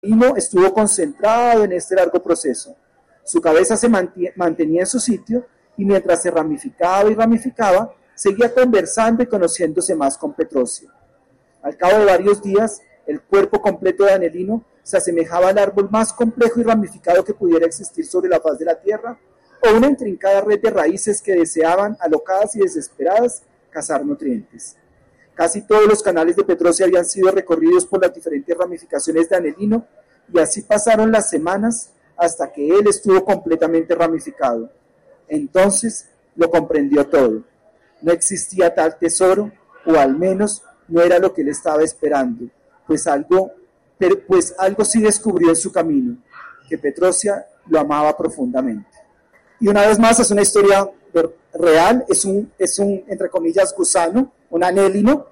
Anelino estuvo concentrado en este largo proceso. Su cabeza se mantenía en su sitio y mientras se ramificaba y ramificaba, seguía conversando y conociéndose más con Petrosia. Al cabo de varios días, el cuerpo completo de Anelino se asemejaba al árbol más complejo y ramificado que pudiera existir sobre la faz de la tierra, o una intrincada red de raíces que deseaban, alocadas y desesperadas, cazar nutrientes. Casi todos los canales de Petrosia habían sido recorridos por las diferentes ramificaciones de Anelino, y así pasaron las semanas hasta que él estuvo completamente ramificado. Entonces lo comprendió todo. No existía tal tesoro, o al menos no era lo que él estaba esperando, pues algo sí descubrió en su camino, que Petrosia lo amaba profundamente. Y una vez más es una historia real, es un entre comillas, gusano, un anélino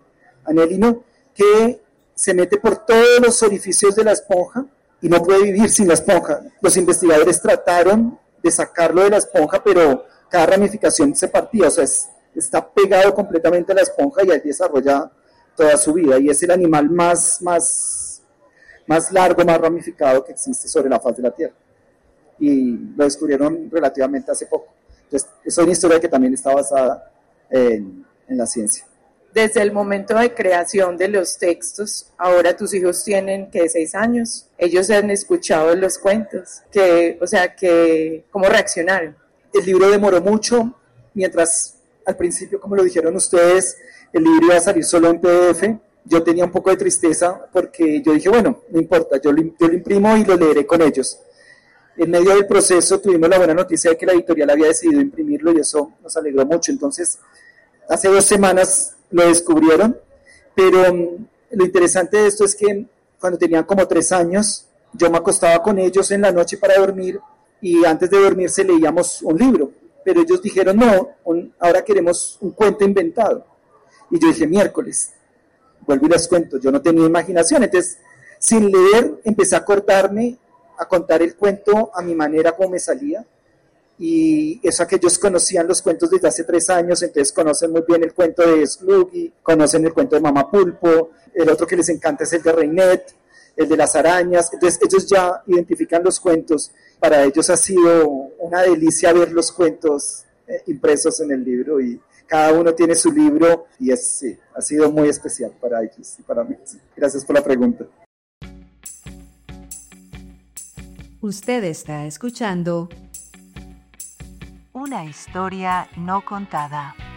que se mete por todos los orificios de la esponja y no puede vivir sin la esponja. Los investigadores trataron de sacarlo de la esponja, pero cada ramificación se partía, o sea, está pegado completamente a la esponja y ahí desarrolla toda su vida, y es el animal más largo, más ramificado que existe sobre la faz de la Tierra. Y lo descubrieron relativamente hace poco. Entonces, es una historia que también está basada en la ciencia. Desde el momento de creación de los textos, ahora tus hijos tienen, ¿qué? 6 años. Ellos han escuchado los cuentos. ¿Cómo reaccionaron? El libro demoró mucho, mientras al principio, como lo dijeron ustedes, el libro iba a salir solo en PDF. Yo tenía un poco de tristeza porque yo dije, bueno, no importa, yo lo imprimo y lo leeré con ellos. En medio del proceso tuvimos la buena noticia de que la editorial había decidido imprimirlo y eso nos alegró mucho. Entonces, hace 2 semanas lo descubrieron, pero lo interesante de esto es que cuando tenían como 3 años, yo me acostaba con ellos en la noche para dormir y antes de dormirse leíamos un libro, pero ellos dijeron, no, ahora queremos un cuento inventado. Y yo dije, miércoles, vuelvo y les cuento, yo no tenía imaginación, entonces sin leer empecé a acordarme, a contar el cuento a mi manera como me salía, y eso que ellos conocían los cuentos desde hace 3 años, entonces conocen muy bien el cuento de Sluggy, conocen el cuento de Mamá Pulpo, el otro que les encanta es el de Reinet, el de las arañas, entonces ellos ya identifican los cuentos. Para ellos ha sido una delicia ver los cuentos impresos en el libro, y cada uno tiene su libro, y sí, ha sido muy especial para ellos y para mí. Gracias por la pregunta. Usted está escuchando Una historia no contada.